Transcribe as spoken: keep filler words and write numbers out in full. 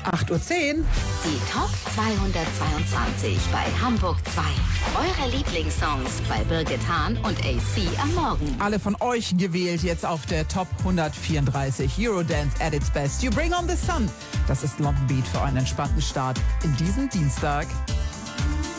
acht Uhr zehn. Die Top zweihundertzweiundzwanzig bei Hamburg zwei. Eure Lieblingssongs bei Birgit Hahn und A C am Morgen. Alle von euch gewählt jetzt auf der Top hundertvierunddreißig. Eurodance at its best. You bring on the sun. Das ist London Beat für einen entspannten Start in diesen Dienstag.